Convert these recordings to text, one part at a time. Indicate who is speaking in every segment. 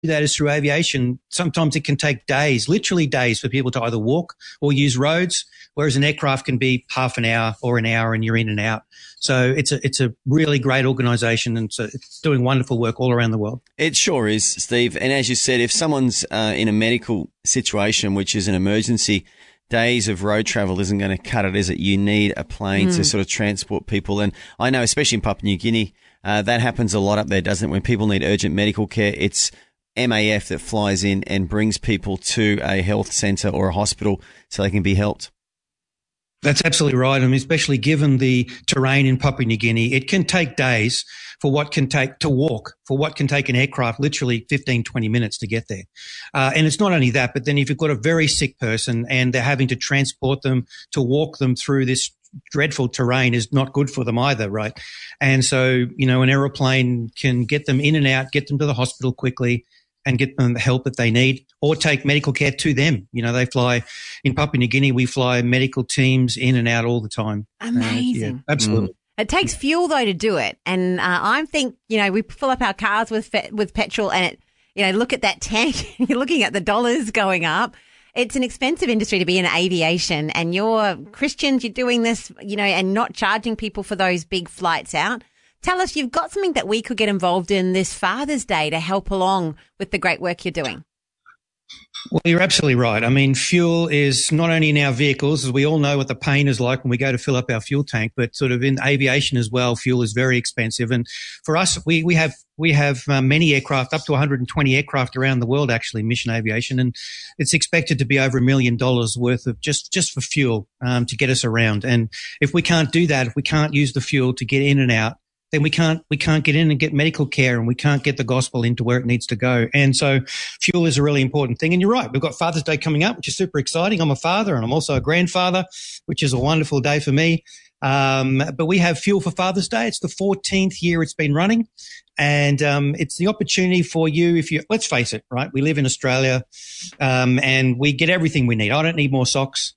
Speaker 1: that is through aviation. Sometimes it can take days, literally days, for people to either walk or use roads, whereas an aircraft can be half an hour or an hour and you're in and out. So it's a really great organisation, and so it's doing wonderful work all around the world.
Speaker 2: It sure is, Steve. And as you said, if someone's in a medical situation, which is an emergency, days of road travel isn't going to cut it, is it? You need a plane to sort of transport people. And I know, especially in Papua New Guinea, that happens a lot up there, doesn't it? When people need urgent medical care, it's MAF that flies in and brings people to a health centre or a hospital so they can be helped.
Speaker 1: That's absolutely right. I mean, especially given the terrain in Papua New Guinea, it can take days for what can take to walk, for what can take an aircraft literally 15, 20 minutes to get there. And it's not only that, but then if you've got a very sick person and they're having to transport them, to walk them through this dreadful terrain is not good for them either, right? And so, an aeroplane can get them in and out, get them to the hospital quickly, and get them the help that they need, or take medical care to them. They fly in Papua New Guinea. We fly medical teams in and out all the time.
Speaker 3: Amazing.
Speaker 1: Yeah, absolutely.
Speaker 3: It takes fuel though to do it, and I think we fill up our cars with petrol, and look at that tank. You're looking at the dollars going up. It's an expensive industry to be in aviation, and you're Christians. You're doing this, and not charging people for those big flights out. Tell us, you've got something that we could get involved in this Father's Day to help along with the great work you're doing.
Speaker 1: Well, you're absolutely right. I mean, fuel is not only in our vehicles, as we all know what the pain is like when we go to fill up our fuel tank, but sort of in aviation as well, fuel is very expensive. And for us, we have many aircraft, up to 120 aircraft around the world, actually, Mission Aviation, and it's expected to be over $1 million worth of just for fuel to get us around. And if we can't do that, if we can't use the fuel to get in and out, then we can't get in and get medical care, and we can't get the gospel into where it needs to go. And so fuel is a really important thing. And you're right, we've got Father's Day coming up, which is super exciting. I'm a father and I'm also a grandfather, which is a wonderful day for me. But we have Fuel for Father's Day. It's the 14th year it's been running. And it's the opportunity for you, let's face it, right? We live in Australia and we get everything we need. I don't need more socks.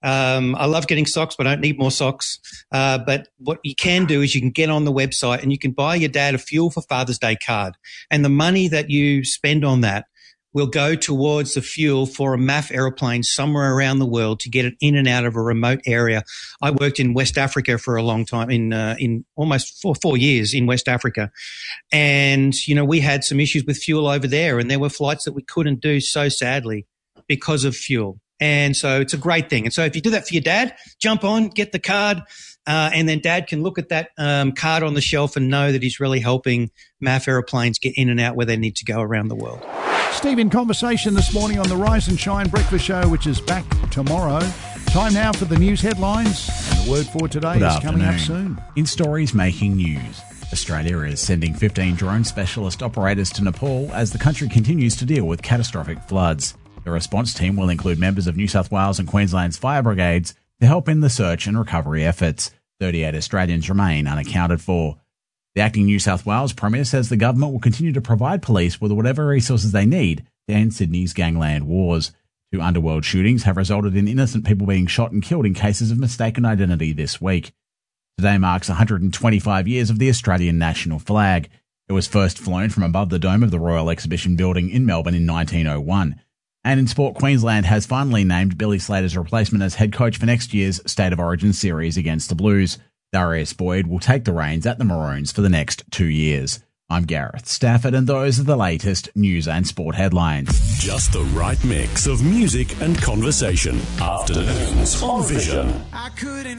Speaker 1: I love getting socks, but I don't need more socks. But what you can do is you can get on the website and you can buy your dad a Fuel for Father's Day card. And the money that you spend on that will go towards the fuel for a MAF aeroplane somewhere around the world to get it in and out of a remote area. I worked in West Africa for a long time, in almost 4 years in West Africa. And, we had some issues with fuel over there, and there were flights that we couldn't do, so sadly, because of fuel. And so it's a great thing. And so if you do that for your dad, jump on, get the card, and then dad can look at that card on the shelf and know that he's really helping MAF aeroplanes get in and out where they need to go around the world.
Speaker 4: Steve in conversation this morning on the Rise and Shine Breakfast Show, which is back tomorrow. Time now for the news headlines. And the word for today is coming up soon.
Speaker 5: In stories making news, Australia is sending 15 drone specialist operators to Nepal as the country continues to deal with catastrophic floods. The response team will include members of New South Wales and Queensland's fire brigades to help in the search and recovery efforts. 38 Australians remain unaccounted for. The acting New South Wales Premier says the government will continue to provide police with whatever resources they need to end Sydney's gangland wars. 2 underworld shootings have resulted in innocent people being shot and killed in cases of mistaken identity this week. Today marks 125 years of the Australian national flag. It was first flown from above the dome of the Royal Exhibition Building in Melbourne in 1901. And in sport, Queensland has finally named Billy Slater's replacement as head coach for next year's State of Origin series against the Blues. Darius Boyd will take the reins at the Maroons for the next 2 years. I'm Gareth Stafford, and those are the latest news and sport headlines.
Speaker 6: Just the right mix of music and conversation. Afternoons on Vision.